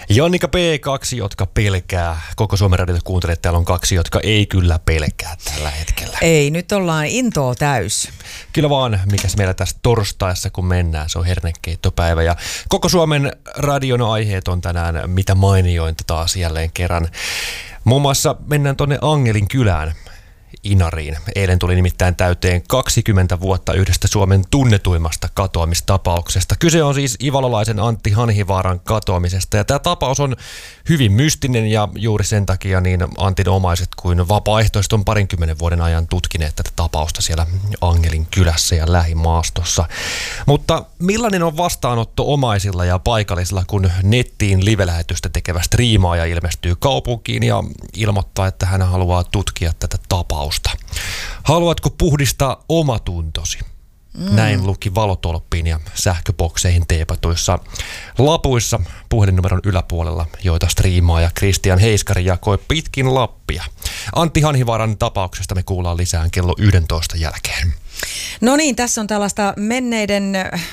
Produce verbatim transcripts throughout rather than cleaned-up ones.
Jannika P, kaksi, jotka pelkää. Koko Suomen radiota kuuntelee, täällä on kaksi, jotka ei kyllä pelkää tällä hetkellä. Ei, nyt ollaan intoa täys. Kyllä vaan, mikäs meillä tässä torstaissa kun mennään, se on hernekeittopäivä. Ja koko Suomen radion aiheet on tänään mitä mainiointa taas jälleen kerran. Muun muassa mennään tuonne Angelin kylään. Inariin. Eilen tuli nimittäin täyteen kaksikymmentä vuotta yhdestä Suomen tunnetuimmasta katoamistapauksesta. Kyse on siis ivalolaisen Antti Hanhivaaran katoamisesta. Ja tämä tapaus on hyvin mystinen ja juuri sen takia niin Antin omaiset kuin vapaaehtoiset on parinkymmenen vuoden ajan tutkineet tätä tapausta siellä Angelin kylässä ja lähimaastossa. Mutta millainen on vastaanotto omaisilla ja paikallisilla, kun nettiin live-lähetystä tekevä striimaaja ilmestyy kaupunkiin ja ilmoittaa, että hän haluaa tutkia tätä tapausta? Haluatko puhdistaa omatuntosi? Mm. Näin luki valotolppiin ja sähköbokseihin teepatuissa lapuissa puhelinnumeron yläpuolella, joita striimaaja Kristian Heiskari jakoi pitkin Lappia. Antti Hanhivaaran tapauksesta me kuullaan lisää kello yksitoista jälkeen. No niin, tässä on tällaista menneiden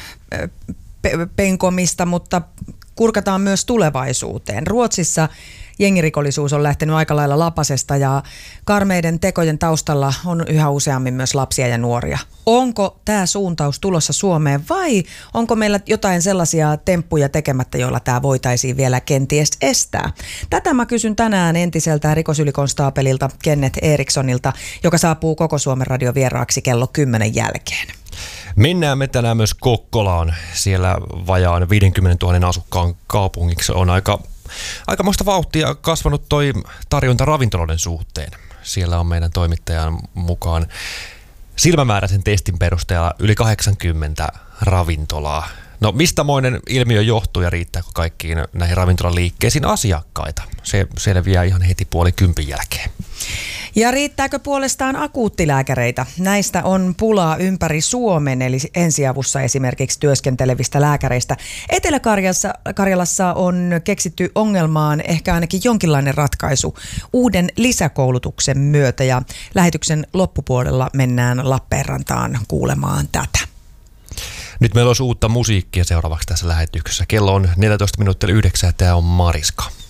pe- penkomista, mutta kurkataan myös tulevaisuuteen. Ruotsissa jengirikollisuus on lähtenyt aika lailla lapasesta ja karmeiden tekojen taustalla on yhä useammin myös lapsia ja nuoria. Onko tämä suuntaus tulossa Suomeen vai onko meillä jotain sellaisia temppuja tekemättä, joilla tämä voitaisiin vielä kenties estää? Tätä mä kysyn tänään entiseltä rikosylikonstaapelilta Kenneth Erikssonilta, joka saapuu koko Suomen radio vieraaksi kello kymmenen jälkeen. Mennään me tänään myös Kokkolaan. Siellä vajaan viisikymmentätuhatta asukkaan kaupungiksi on aika Aikamoista vauhtia kasvanut toi tarjonta ravintoloiden suhteen. Siellä on meidän toimittajan mukaan silmämääräisen testin perusteella yli kahdeksankymmentä ravintolaa. No mistämoinen ilmiö johtuu ja riittääkö kaikkiin näihin ravintolaliikkeisiin asiakkaita? Se selviää ihan heti puoli kympin jälkeen. Ja riittääkö puolestaan akuuttilääkäreitä? Näistä on pulaa ympäri Suomen, eli ensiavussa esimerkiksi työskentelevistä lääkäreistä. Etelä-Karjalassa on keksitty ongelmaan ehkä ainakin jonkinlainen ratkaisu uuden lisäkoulutuksen myötä. Ja lähetyksen loppupuolella mennään Lappeenrantaan kuulemaan tätä. Nyt meillä olisi uutta musiikkia seuraavaksi tässä lähetyksessä. Kello on neljätoista minuuttia yhdeksän ja tämä on Mariska.